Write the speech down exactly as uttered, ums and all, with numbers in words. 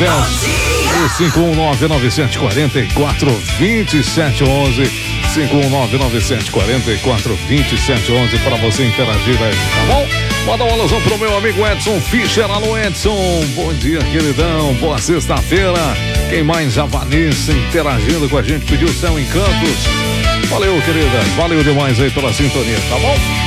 E cinco um nove nove sete quatro quatro dois sete um um. cinco um nove nove sete quatro quatro dois sete um um para você interagir aí, tá bom? Manda uma alusão pro meu amigo Edson Fischer. Alô, Edson. Bom dia, queridão. Boa sexta-feira. Quem mais? A Vanessa interagindo com a gente, pediu Céu Encantos. Valeu, querida. Valeu demais aí pela sintonia, tá bom?